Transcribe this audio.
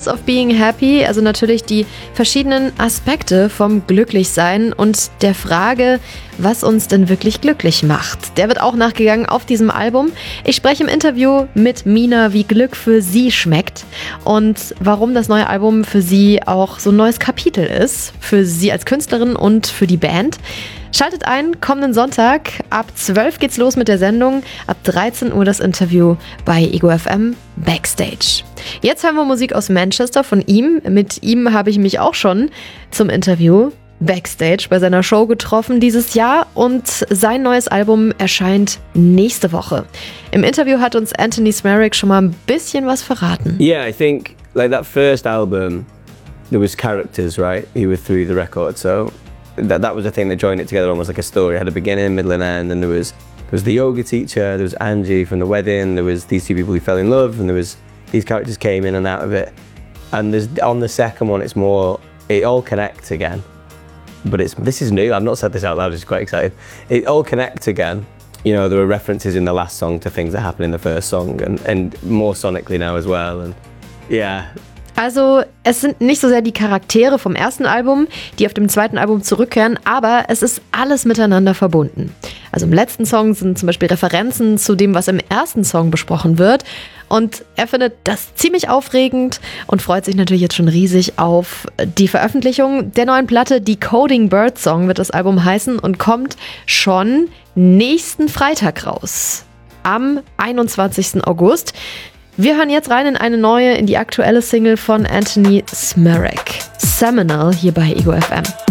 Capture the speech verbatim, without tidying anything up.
Parts of Being Happy, also natürlich die verschiedenen Aspekte vom Glücklichsein und der Frage, was uns denn wirklich glücklich macht. Der wird auch nachgegangen auf diesem Album. Ich spreche im Interview mit Mina, wie Glück für sie schmeckt und warum das neue Album für sie auch so ein neues Kapitel ist, für sie als Künstlerin und für die Band. Schaltet ein, kommenden Sonntag. Ab zwölf geht's los mit der Sendung. Ab dreizehn Uhr das Interview bei Ego F M Backstage. Jetzt hören wir Musik aus Manchester von ihm. Mit ihm habe ich mich auch schon zum Interview Backstage bei seiner Show getroffen dieses Jahr und sein neues Album erscheint nächste Woche. Im Interview hat uns Anthony Smerick schon mal ein bisschen was verraten. Yeah, I think like that first album, there was characters, right? He was through the record, so that that was the thing that joined it together, almost like a story. It had a beginning, middle, and end. And there was there was the yoga teacher, there was Angie from the wedding, there was these two people who fell in love, and there was these characters came in and out of it. And there's on the second one, it's more it all connects again. But it's this is new. I've not said this out loud. I'm just quite excited. It all connects again. You know, there were references in the last song to things that happened in the first song, and and more sonically now as well. And yeah. Also es sind nicht so sehr die Charaktere vom ersten Album, die auf dem zweiten Album zurückkehren, aber es ist alles miteinander verbunden. Also im letzten Song sind zum Beispiel Referenzen zu dem, was im ersten Song besprochen wird. Und er findet das ziemlich aufregend und freut sich natürlich jetzt schon riesig auf die Veröffentlichung der neuen Platte. Decoding Bird Song wird das Album heißen und kommt schon nächsten Freitag raus, am einundzwanzigsten August. Wir hören jetzt rein in eine neue, in die aktuelle Single von Anthony Smerick. Seminal hier bei Ego F M.